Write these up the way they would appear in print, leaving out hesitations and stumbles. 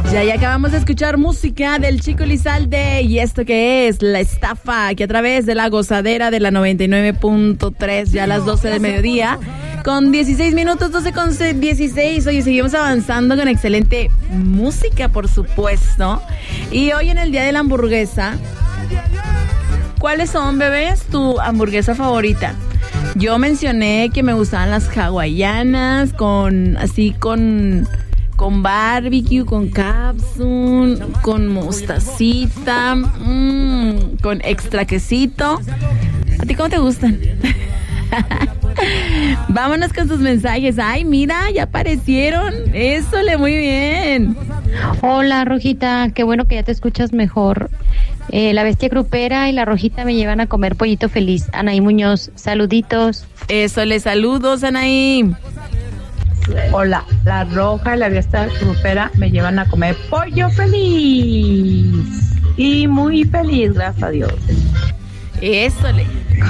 Ya acabamos de escuchar música del Chico Lizalde. ¿Y esto qué es? La estafa, aquí a través de la gozadera de la 99.3, ya a las 12 del mediodía, con 16 minutos, 12 con 16. Oye, seguimos avanzando con excelente música, por supuesto. Y hoy en el día de la hamburguesa, ¿cuáles son, bebés, tu hamburguesa favorita? Yo mencioné que me gustaban las hawaianas, con barbecue, con capsun, con mostacita, con extra quesito. ¿A ti cómo te gustan? Vámonos con sus mensajes. Ay, mira, ya aparecieron. Ésole, muy bien. Hola, Rojita, qué bueno que ya te escuchas mejor. La bestia grupera y la Rojita me llevan a comer pollito feliz. Anaí Muñoz, saluditos. Ésole, saludos, Anaí. Hola, la Roja y la bestia grupera me llevan a comer pollo feliz. Y muy feliz, gracias a Dios. Ésole.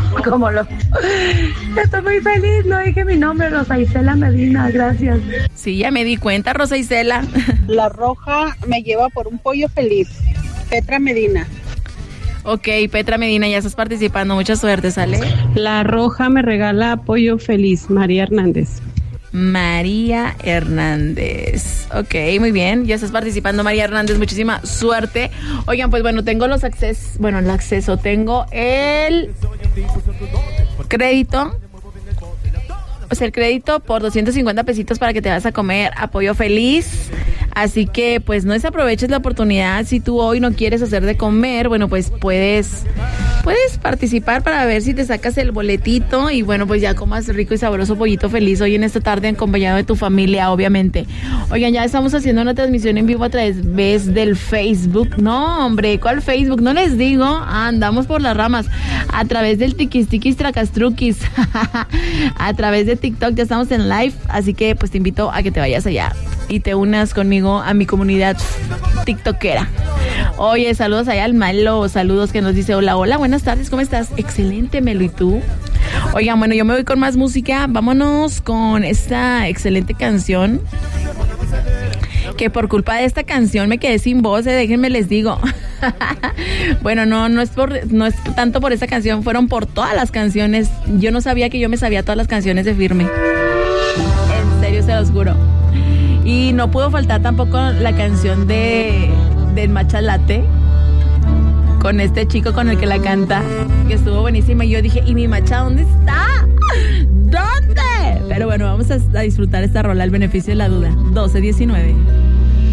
Estoy muy feliz, no dije mi nombre, Rosa Isela Medina, gracias. Sí, ya me di cuenta, Rosa Isela. La Roja me lleva por un pollo feliz. Petra Medina. Ok, Petra Medina, ya estás participando, mucha suerte, ¿sale? La Roja me regala pollo feliz, María Hernández. María Hernández. Ok, muy bien, ya estás participando, María Hernández, muchísima suerte. Oigan, pues bueno, tengo los accesos, tengo el crédito. O sea, el crédito por 250 pesitos para que te vas a comer a pollo feliz. Así que, pues, no desaproveches la oportunidad. Si tú hoy no quieres hacer de comer, bueno, pues puedes participar para ver si te sacas el boletito y, bueno, pues ya comas rico y sabroso pollito feliz hoy en esta tarde acompañado de tu familia, obviamente. Oigan, ya estamos haciendo una transmisión en vivo a través del Facebook. No, hombre, ¿cuál Facebook? No les digo. Andamos por las ramas. A través del tiquis tracastruquis. A través de TikTok ya estamos en live, así que pues te invito a que te vayas allá y te unas conmigo a mi comunidad tiktokera. Oye, saludos allá al Malo, saludos que nos dice hola, buenas tardes, ¿cómo estás? Excelente, Melo, ¿y tú? Oigan, bueno, yo me voy con más música, vámonos con esta excelente canción, que por culpa de esta canción me quedé sin voz, déjenme les digo. Bueno, no es tanto por esa canción, fueron por todas las canciones. Yo no sabía que yo me sabía todas las canciones de Firme. En serio, se los juro. Y no pudo faltar tampoco la canción del Matcha Latte, con este chico con el que la canta, que estuvo buenísima. Y yo dije, ¿y mi matcha dónde está? ¿Dónde? Pero bueno, vamos a disfrutar esta rola, al beneficio de la duda. 12:19.